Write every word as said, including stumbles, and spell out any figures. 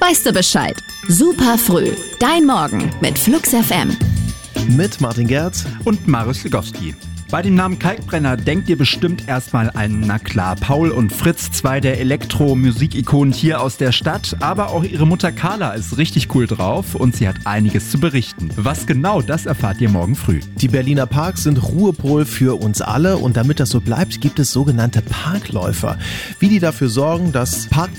weißt du Bescheid. Super früh. Dein Morgen mit Flux F M. Mit Martin Gerz und Marius Legowski. Bei dem Namen Kalkbrenner denkt ihr bestimmt erstmal an, na klar, Paul und Fritz, zwei der Elektro-Musikikonen hier aus der Stadt, aber auch ihre Mutter Carla ist richtig cool drauf und sie hat einiges zu berichten. Was genau, das erfahrt ihr morgen früh. Die Berliner Parks sind Ruhepol für uns alle und damit das so bleibt, gibt es sogenannte Parkläufer. Wie die dafür sorgen, dass Park